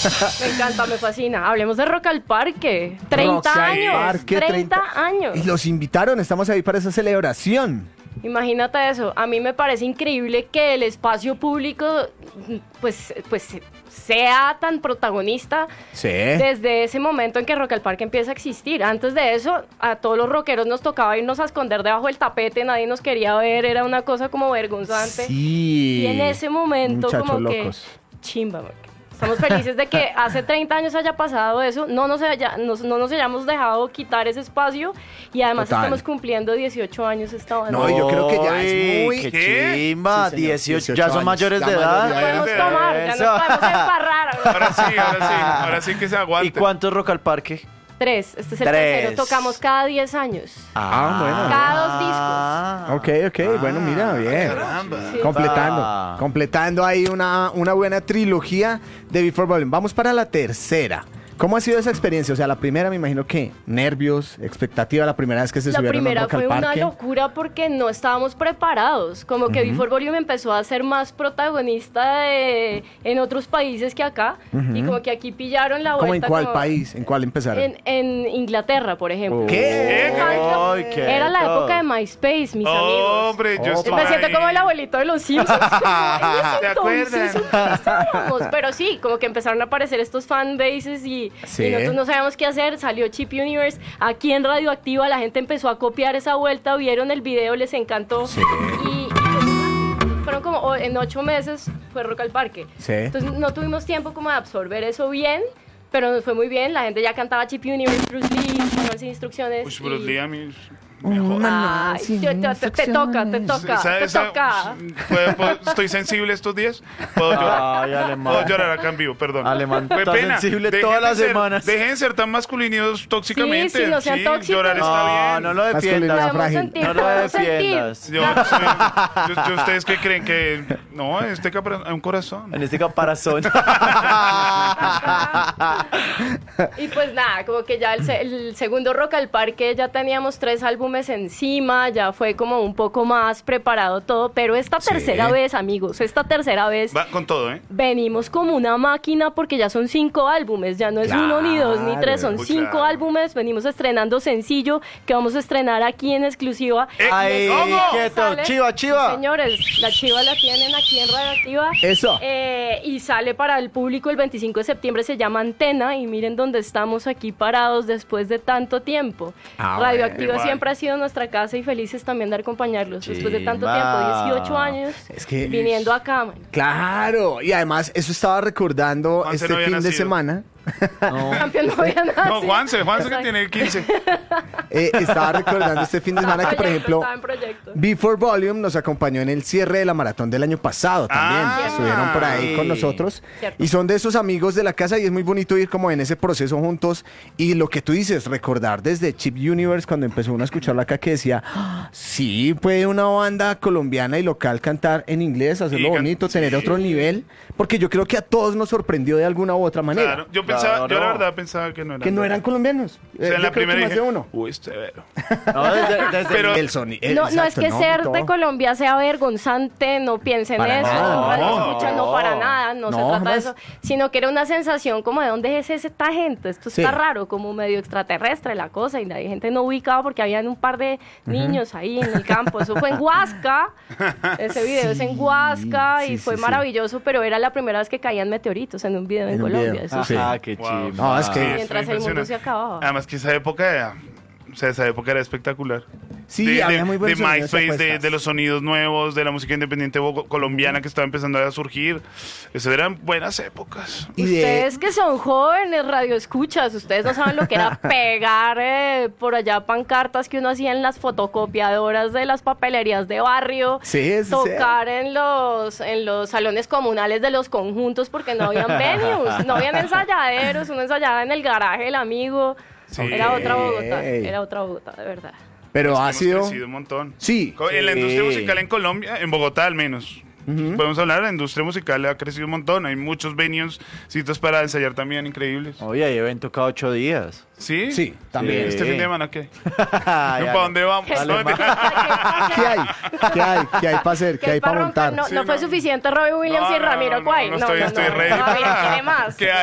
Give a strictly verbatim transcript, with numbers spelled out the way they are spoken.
Me encanta, me fascina. Hablemos de Rock al Parque. treinta Rock al años. Parque, treinta años. Y los invitaron, estamos ahí para esa celebración. Imagínate eso. A mí me parece increíble que el espacio público pues, pues sea tan protagonista Sí. desde ese momento en que Rock al Parque empieza a existir. Antes de eso, a todos los rockeros nos tocaba irnos a esconder debajo del tapete, nadie nos quería ver, era una cosa como vergonzante. Sí. Y en ese momento Muchachos como locos. que chimba, porque estamos felices de que hace treinta años haya pasado eso, no nos, haya, nos, no nos hayamos dejado quitar ese espacio y además Total. estamos cumpliendo dieciocho años esta banda. No, yo creo que ya es Uy, muy... ¡Qué ¿Qué? chimba! Sí, señor, dieciocho, dieciocho ya son años, mayores ya de mayores edad. de No podemos edad. tomar, ya Eso. nos podemos embarrar. Ahora sí, ahora sí, ahora sí que se ¿Y aguante. cuántos Rock al Parque? Tres, este es el Tres. tercero, tocamos cada diez años. Ah, bueno. Cada dos discos. Ok, ok, bueno, mira, bien. Caramba. Sí. Completando, Ah. completando ahí una, una buena trilogía de Before Volume. Vamos para la tercera. ¿Cómo ha sido esa experiencia? O sea, la primera me imagino que nervios, expectativa, la primera vez que se La subieron a primera Rock al fue una Parque. locura porque no estábamos preparados. Como que Before Volume empezó a ser más protagonista de- en otros países que acá. Y como que aquí pillaron la vuelta. ¿Cómo en cuál como- país? ¿En cuál empezaron? En, en Inglaterra, por ejemplo. ¿Qué? Ay, qué Era la todo. época de MySpace, mis amigos. Hombre, yo Opa. estoy Me siento ahí. como el abuelito de los Simpsons. Como, en ese ¿Te entonces, acuerdan? ¿qué estábamos? Pero sí, como que empezaron a aparecer estos fanbases y, Sí. y nosotros no sabíamos qué hacer. Salió Chip Universe. Aquí en Radioactiva la gente empezó a copiar esa vuelta, vieron el video, les encantó. Sí. Y, y pues, fueron como o- en ocho meses fue Rock al Parque. Sí. Entonces no tuvimos tiempo como de absorber eso bien, pero nos fue muy bien. La gente ya cantaba Chip Universe, Bruce Lee, pónganse instrucciones. Uy, y- Bruce Lee a mí Ay, yo- te, te- te toca, te toca, Esa- te esa- toca. ¿Puedo- puedo- estoy sensible estos días. Puedo llorar. Ay, alemán. Puedo llorar acá en vivo, perdón. Alemán, Qué está pena. sensible Dejen todas de las ser- semanas. Dejen de ser tan masculinos tóxicamente. Sí, sí, no sean tóxicos. Llorar está No, bien. no lo Masculino defiendas. Podemos Podemos frágil. sentir, No lo podemos defiendas. sentir. Yo, soy- yo- yo- ¿Ustedes qué creen? Que no, este capra- un corazón. En este caparazón. Y pues nada, como que ya el, se- el segundo Rock al Parque ya teníamos tres álbumes encima, ya fue como un poco más preparado todo, pero esta Sí. tercera vez, amigos, esta tercera vez Va con todo, ¿eh? venimos como una máquina porque ya son cinco álbumes, ya no es uno, ni dos, ni tres, son Claro. cinco Claro. álbumes, venimos estrenando sencillo, que vamos a estrenar aquí en exclusiva. Eh, Ay, ¿cómo? quieto. Sale- Chiva, chiva. Sí, señores, la chiva la tienen aquí en Radioactiva. Eso. Eh, y sale para el público el veinticinco de septiembre, se llama Antena, y miren dónde estamos aquí parados después de tanto tiempo. Ah, Radioactiva bueno. siempre ha sido nuestra casa y felices también de acompañarlos después de tanto Chimba. tiempo, dieciocho años Es que- viniendo acá, man. Claro, y además eso estaba recordando Juanse este no había fin de nacido. semana. Campeón no había nada. No, Juanse, Juanse que Exacto. tiene quince. Eh, estaba recordando este fin de semana que, por Proyecto, ejemplo, estaba en proyecto. Before Volume nos acompañó en el cierre de la maratón del año pasado también. Ah, Estuvieron por ahí sí. con nosotros. Cierto. Y son de esos amigos de la casa y es muy bonito ir como en ese proceso juntos. Y lo que tú dices, recordar desde Chip Universe cuando empezó uno a escucharlo acá que decía, "Ah, sí, puede una banda colombiana y local cantar en inglés, hacerlo Y can- bonito, tener sí. otro nivel. Porque yo creo que a todos nos sorprendió de alguna u otra manera. Claro, yo pensaba, yo la Claro. verdad pensaba que no eran. Que no eran colombianos. O sea, Eh, en la yo creo primera que más dije, de uno. uy, severo. No, desde, desde Pero- El sonido. No, no es que ser de Colombia sea vergonzante, no piensen Para eso, nada, no, no, escucha, no, no. para nada, no, se No, trata de jamás. eso, sino que era una sensación como de dónde es esta gente, esto Sí. está raro, como medio extraterrestre la cosa, y hay gente no ubicada porque habían un par de niños ahí en el campo, eso fue en Huasca, ese video es en Huasca sí, y fue sí, sí. maravilloso, pero era la primera vez que caían meteoritos en un video en, En un Colombia, video. eso Sí. Ajá, qué Wow. chimba. No, es que- Sí, mientras fue el mundo impresionante. se acababa. Además que esa época era, o sea, esa época era espectacular. Sí, de, había de- muy buenos de sonidos y MySpace, de, apuestas. de los sonidos nuevos, de la música independiente bogo- colombiana que estaba empezando a surgir. Eso eran buenas épocas. Y de- Ustedes que son jóvenes, radio escuchas, ustedes no saben lo que era pegar eh, por allá pancartas que uno hacía en las fotocopiadoras de las papelerías de barrio, Sí, es tocar en los en los salones comunales de los conjuntos porque no habían venues, no habían ensayaderos, uno ensayaba en el garaje del amigo. Sí. Era otra Bogotá, Ey. era otra Bogotá, de verdad. Pero Es que ha hemos sido... crecido un montón. Sí. Co- En la Sí. industria musical en Colombia, en Bogotá al menos. Podemos hablar, la industria musical ha crecido un montón. Hay muchos venues, sitios para ensayar también increíbles. Oye, hay evento cada ocho días. ¿Sí? Sí, también. ¿Este fin de semana qué? ¿Para ¿Para dónde vamos? No, mentira. ¿Qué hay? ¿Qué hay? ¿Qué hay para hacer? ¿Qué hay para romper? montar? No, Sí, no fue no. suficiente Robbie Williams No, y no, Ramiro no, no, Cuay. no estoy- estoy ready Todavía para- quiere más. ¿Qué hay?